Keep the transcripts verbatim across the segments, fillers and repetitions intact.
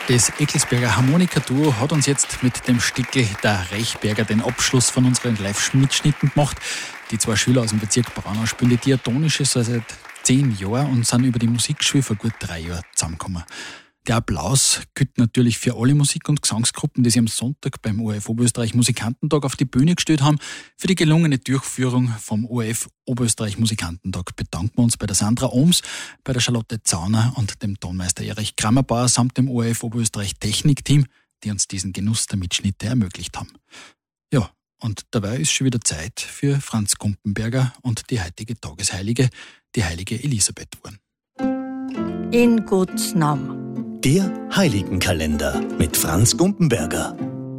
Das Ecclesberger Harmonika-Duo hat uns jetzt mit dem Stickel der Rechberger den Abschluss von unseren Live-Mitschnitten gemacht. Die zwei Schüler aus dem Bezirk Braunau spielen die Diatonische so seit zehn Jahren und sind über die Musikschule vor gut drei Jahren zusammengekommen. Der Applaus gilt natürlich für alle Musik- und Gesangsgruppen, die sich am Sonntag beim O R F Oberösterreich Musikantentag auf die Bühne gestellt haben. Für die gelungene Durchführung vom O R F Oberösterreich Musikantentag bedanken wir uns bei der Sandra Ohms, bei der Charlotte Zauner und dem Tonmeister Erich Krammerbauer samt dem O R F Oberösterreich Technikteam, die uns diesen Genuss der Mitschnitte ermöglicht haben. Ja, und dabei ist schon wieder Zeit für Franz Gumpenberger und die heutige Tagesheilige, die heilige Elisabeth geworden. In Gottes Namen. Der Heiligenkalender mit Franz Gumpenberger.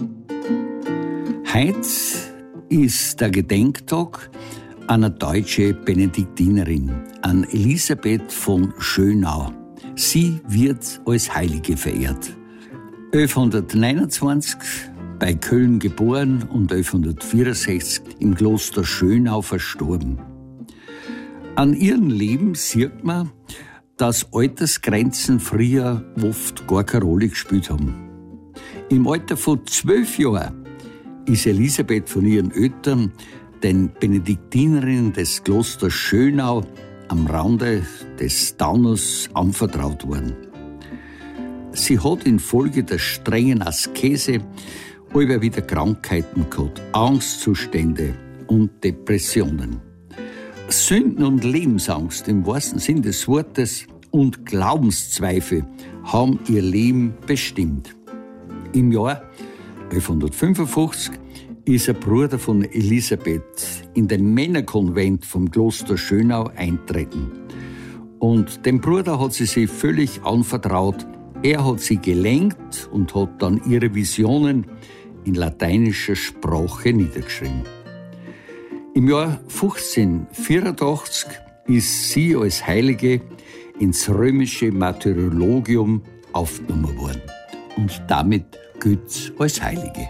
Heute ist der Gedenktag einer deutschen Benediktinerin, an Elisabeth von Schönau. Sie wird als Heilige verehrt. elfhundertneunundzwanzig bei Köln geboren und elfhundertvierundsechzig im Kloster Schönau verstorben. An ihrem Leben sieht man, dass Altersgrenzen früher oft gar keine Rolle gespielt haben. Im Alter von zwölf Jahren ist Elisabeth von ihren Eltern, den Benediktinerinnen des Klosters Schönau, am Rande des Taunus anvertraut worden. Sie hat infolge der strengen Askese immer wieder Krankheiten gehabt, Angstzustände und Depressionen. Sünden und Lebensangst im wahrsten Sinn des Wortes und Glaubenszweifel haben ihr Leben bestimmt. Im Jahr elfhundertfünfundfünfzig ist ein Bruder von Elisabeth in den Männerkonvent vom Kloster Schönau eintreten. Und dem Bruder hat sie sich völlig anvertraut. Er hat sie gelenkt und hat dann ihre Visionen in lateinischer Sprache niedergeschrieben. Im Jahr fünfzehnhundertvierundachtzig ist sie als Heilige ins römische Martyrologium aufgenommen worden. Und damit gilt sie als Heilige.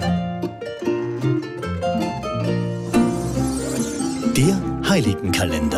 Der Heiligenkalender.